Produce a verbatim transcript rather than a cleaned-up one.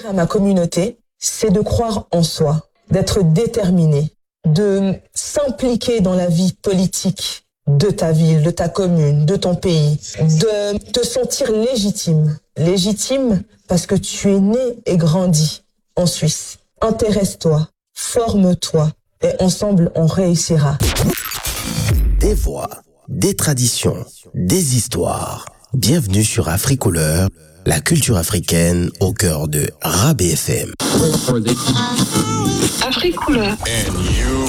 à ma communauté, c'est de croire en soi, d'être déterminé, de s'impliquer dans la vie politique de ta ville, de ta commune, de ton pays, de te sentir légitime. Légitime parce que tu es né et grandi en Suisse. Intéresse-toi, forme-toi et ensemble on réussira. Des voix, des traditions, des histoires. Bienvenue sur Africouleur, la culture africaine au cœur de Rabais F M. Africouleur.